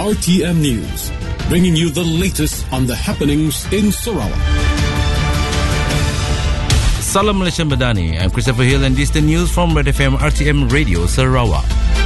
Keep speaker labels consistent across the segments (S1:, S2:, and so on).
S1: RTM News, bringing you the latest on the happenings in Sarawak.
S2: Salam Malaysia Madani. I'm Christopher Hill and this is the news from Red FM RTM Radio Sarawak.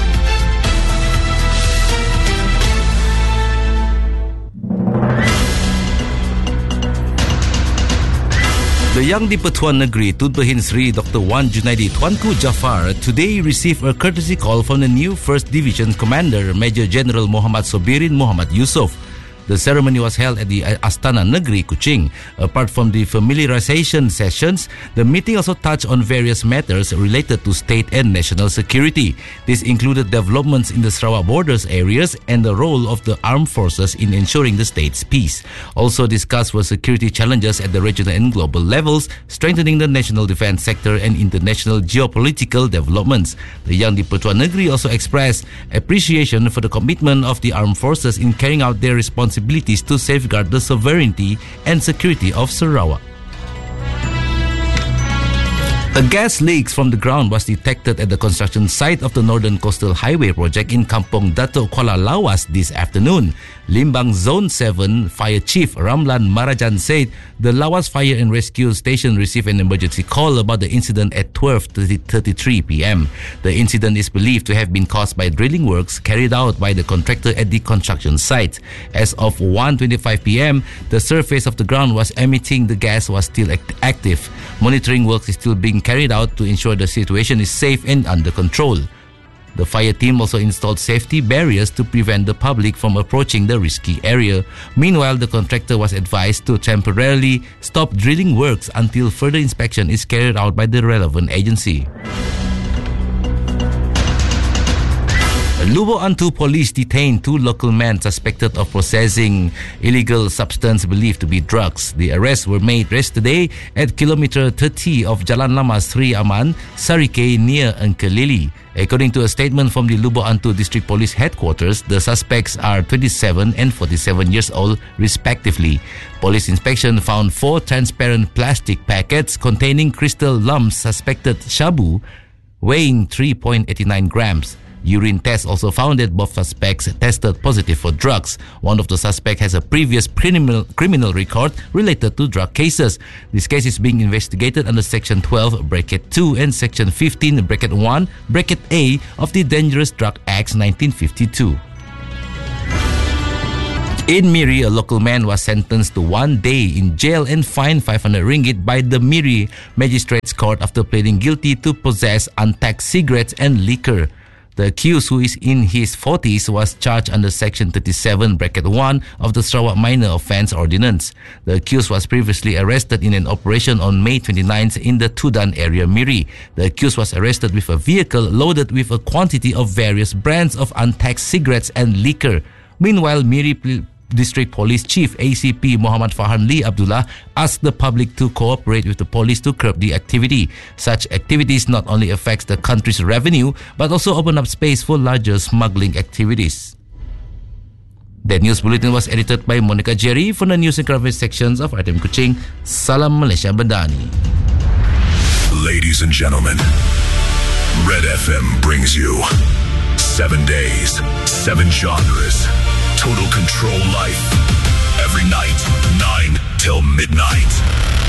S2: The Yang di-Pertuan Negeri Tun Berhad Sri Dr. Wan Junaidi Tuanku Jaafar today received a courtesy call from the new 1st Division Commander Major General Muhammad Sobirin Muhammad Yusof. The ceremony was held at the Astana Negeri, Kuching. Apart from the familiarization sessions, the meeting also touched on various matters related to state and national security. This included developments in the Sarawak borders areas and the role of the armed forces in ensuring the state's peace. Also discussed were security challenges at the regional and global levels, strengthening the national defense sector and international geopolitical developments. The Yang di-Pertuan Negeri also expressed appreciation for the commitment of the armed forces in carrying out their responsibilities to safeguard the sovereignty and security of Sarawak. A gas leak from the ground was detected at the construction site of the Northern Coastal Highway project in Kampung Datuk Kuala Lawas this afternoon. Limbang Zone 7 Fire Chief Ramlan Marajan said the Lawas Fire and Rescue Station received an emergency call about the incident at 12:33 p.m. The incident is believed to have been caused by drilling works carried out by the contractor at the construction site. As of 1:25 p.m., the surface of the ground was emitting the gas was still active. Monitoring work is still being carried out to ensure the situation is safe and under control. The fire team also installed safety barriers to prevent the public from approaching the risky area. Meanwhile, the contractor was advised to temporarily stop drilling works until further inspection is carried out by the relevant agency. Lubo Antu police detained 2 local men suspected of possessing illegal substance believed to be drugs. The arrests were made yesterday at kilometer 30 of Jalan Lama Sri Aman, Sarike near Engkelili. According to a statement from the Lubo Antu District Police Headquarters, the suspects are 27 and 47 years old respectively. Police inspection found 4 transparent plastic packets containing crystal lumps suspected shabu, weighing 3.89 grams. Urine tests also found that both suspects tested positive for drugs. One of the suspects has a previous criminal record related to drug cases. This case is being investigated under Section 12, Bracket 2 and Section 15, Bracket 1, Bracket A of the Dangerous Drug Act 1952. In Miri, a local man was sentenced to 1 day in jail and fined 500 ringgit by the Miri Magistrates Court after pleading guilty to possess untaxed cigarettes and liquor. The accused, who is in his 40s, was charged under Section 37, Bracket 1 of the Sarawak Minor Offence Ordinance. The accused was previously arrested in an operation on May 29th in the Tudan area, Miri. The accused was arrested with a vehicle loaded with a quantity of various brands of untaxed cigarettes and liquor. Meanwhile, Miri District Police Chief ACP Muhammad Farhan Lee Abdullah asked the public to cooperate with the police to curb the activity. Such activities not only affects the country's revenue but also open up space for larger smuggling activities. The news bulletin was edited by Monica Jerry from the news and coverage sections of RTM Kuching. Salam Malaysia Bandani.
S3: Ladies and gentlemen, Red FM brings you 7 days, 7 genres. Total control life. Every night, 9 till midnight.